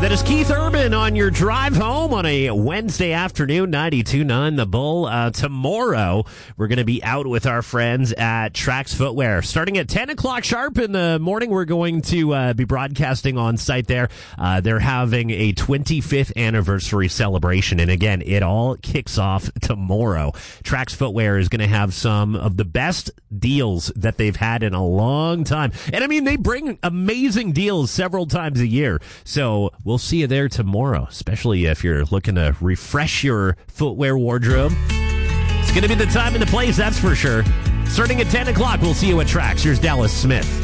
That is Keith Urban on your drive home on a Wednesday afternoon, 92.9 The Bull. Tomorrow, we're going to be out with our friends at Trax Footwear. Starting at 10 o'clock sharp in the morning, we're going to be broadcasting on site there. They're having a 25th anniversary celebration. And again, it all kicks off tomorrow. Trax Footwear is going to have some of the best deals that they've had in a long time. And I mean, they bring amazing deals several times a year. So we'll see you there tomorrow, especially if you're looking to refresh your footwear wardrobe. It's going to be the time and the place, that's for sure. Starting at 10 o'clock, we'll see you at Trax. Here's Dallas Smith.